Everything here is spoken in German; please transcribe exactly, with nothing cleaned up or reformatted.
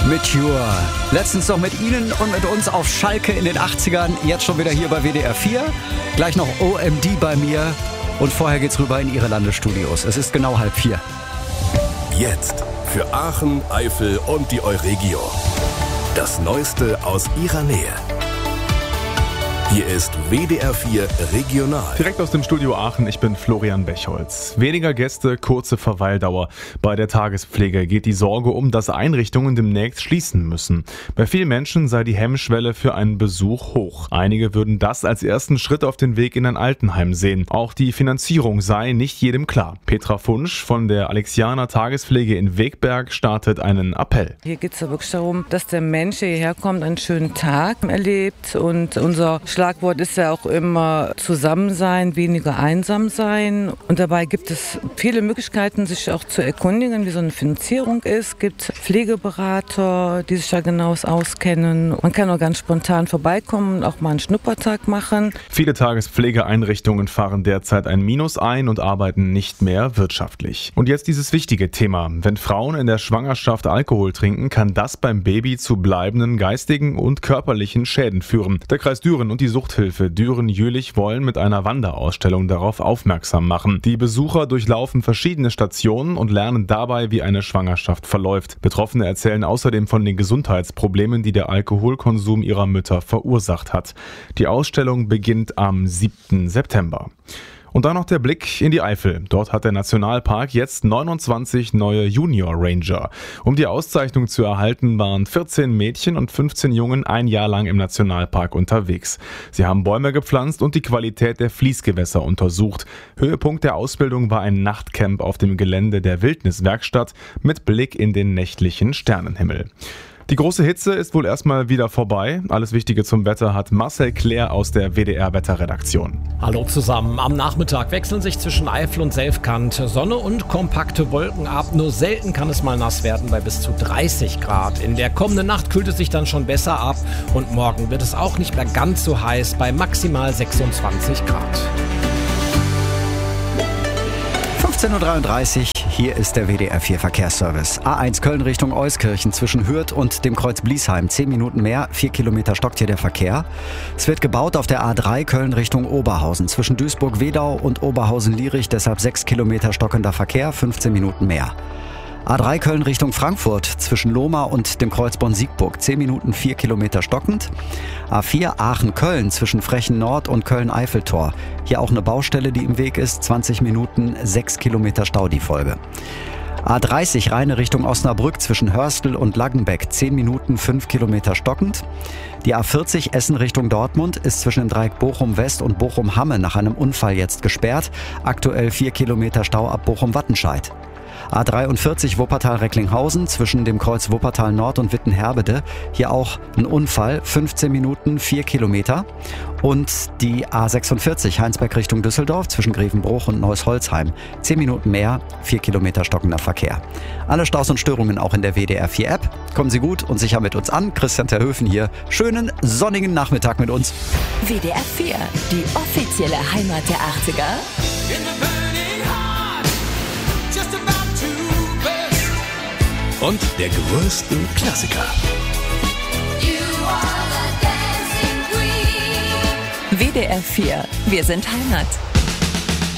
Mature. Letztens noch mit Ihnen und mit uns auf Schalke in den achtzigern. Jetzt schon wieder hier bei W D R vier. Gleich noch O M D bei mir. Und vorher geht's rüber in Ihre Landesstudios. Es ist genau halb vier. Jetzt für Aachen, Eifel und die Euregio. Das Neueste aus Ihrer Nähe. Hier ist W D R vier Regional. Direkt aus dem Studio Aachen, ich bin Florian Bechholz. Weniger Gäste, kurze Verweildauer. Bei der Tagespflege geht die Sorge um, dass Einrichtungen demnächst schließen müssen. Bei vielen Menschen sei die Hemmschwelle für einen Besuch hoch. Einige würden das als ersten Schritt auf den Weg in ein Altenheim sehen. Auch die Finanzierung sei nicht jedem klar. Petra Funsch von der Alexianer Tagespflege in Wegberg startet einen Appell. Hier geht es ja wirklich darum, dass der Mensch hierher kommt, einen schönen Tag erlebt, und unser Schlagwort ist ja auch immer zusammen sein, weniger einsam sein. Und dabei gibt es viele Möglichkeiten, sich auch zu erkundigen, wie so eine Finanzierung ist. Es gibt Pflegeberater, die sich da genau auskennen. Man kann auch ganz spontan vorbeikommen und auch mal einen Schnuppertag machen. Viele Tagespflegeeinrichtungen fahren derzeit ein Minus ein und arbeiten nicht mehr wirtschaftlich. Und jetzt dieses wichtige Thema. Wenn Frauen in der Schwangerschaft Alkohol trinken, kann das beim Baby zu bleibenden geistigen und körperlichen Schäden führen. Der Kreis Düren und die Suchthilfe Düren-Jülich wollen mit einer Wanderausstellung darauf aufmerksam machen. Die Besucher durchlaufen verschiedene Stationen und lernen dabei, wie eine Schwangerschaft verläuft. Betroffene erzählen außerdem von den Gesundheitsproblemen, die der Alkoholkonsum ihrer Mütter verursacht hat. Die Ausstellung beginnt am siebten September. Und dann noch der Blick in die Eifel. Dort hat der Nationalpark jetzt neunundzwanzig neue Junior Ranger. Um die Auszeichnung zu erhalten, waren vierzehn Mädchen und fünfzehn Jungen ein Jahr lang im Nationalpark unterwegs. Sie haben Bäume gepflanzt und die Qualität der Fließgewässer untersucht. Höhepunkt der Ausbildung war ein Nachtcamp auf dem Gelände der Wildniswerkstatt mit Blick in den nächtlichen Sternenhimmel. Die große Hitze ist wohl erstmal wieder vorbei. Alles Wichtige zum Wetter hat Marcel Klär aus der W D R-Wetterredaktion. Hallo zusammen. Am Nachmittag wechseln sich zwischen Eifel und Selfkant Sonne und kompakte Wolken ab. Nur selten kann es mal nass werden bei bis zu dreißig Grad. In der kommenden Nacht kühlt es sich dann schon besser ab. Und morgen wird es auch nicht mehr ganz so heiß bei maximal sechsundzwanzig Grad. fünfzehn Uhr dreiunddreißig, hier ist der W D R vier Verkehrsservice. A eins Köln Richtung Euskirchen zwischen Hürth und dem Kreuz Bliesheim. zehn Minuten mehr, vier Kilometer stockt hier der Verkehr. Es wird gebaut auf der A drei Köln Richtung Oberhausen zwischen Duisburg-Wedau und Oberhausen-Lierich. Deshalb sechs Kilometer stockender Verkehr, fünfzehn Minuten mehr. A drei Köln Richtung Frankfurt zwischen Lohmar und dem Kreuz Bonn-Siegburg. zehn Minuten, vier Kilometer stockend. A vier Aachen-Köln zwischen Frechen Nord und Köln-Eiffeltor. Hier auch eine Baustelle, die im Weg ist. zwanzig Minuten, sechs Kilometer Stau die Folge. A dreißig Rheine Richtung Osnabrück zwischen Hörstel und Laggenbeck. zehn Minuten, fünf Kilometer stockend. Die A vierzig Essen Richtung Dortmund ist zwischen dem Dreieck Bochum-West und Bochum-Hamme nach einem Unfall jetzt gesperrt. Aktuell vier Kilometer Stau ab Bochum-Wattenscheid. A dreiundvierzig Wuppertal-Recklinghausen zwischen dem Kreuz Wuppertal Nord und Wittenherbede. Hier auch ein Unfall, fünfzehn Minuten, vier Kilometer. Und die A sechsundvierzig Heinsberg Richtung Düsseldorf zwischen Grevenbruch und Neuss-Holzheim. zehn Minuten mehr, vier Kilometer stockender Verkehr. Alle Staus und Störungen auch in der W D R vier App. Kommen Sie gut und sicher mit uns an. Christian Terhöfen hier. Schönen sonnigen Nachmittag mit uns. W D R vier, die offizielle Heimat der achtziger. Und der größten Klassiker. W D R vier, wir sind Heimat.